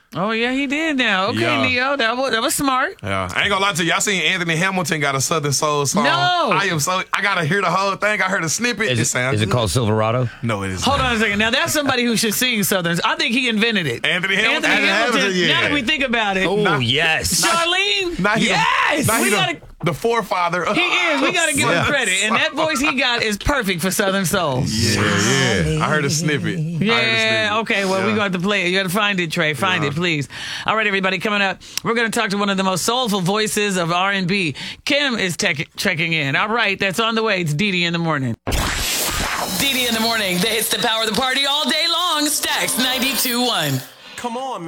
Oh, yeah, he did now. Okay, Yeah. Neo, that was smart. Yeah, I ain't gonna lie to you. I seen Anthony Hamilton got a Southern Soul song. No. I gotta hear the whole thing. I heard a snippet. Is sounds it good. called Silverado? No, it is. Hold on a second. Now, that's somebody who should sing Southern. I think he invented it. Anthony Hamilton. Anthony Hamilton. Yeah. Now that we think about it. Oh, yes. Charlene. Now he Yes. now We he gotta. the forefather. He is. We got to give him credit. And that voice he got is perfect for Southern Soul. Yeah. I heard a snippet. Yeah, okay. Well, we're going to play it. You got to find it, Trey. Find it, please. All right, everybody, coming up, we're going to talk to one of the most soulful voices of R&B. Kim is checking in. All right, that's on the way. It's Dee Dee in the morning. Dee Dee in the morning. The hits that power the party all day long. Stacks 92.1. Come on, man.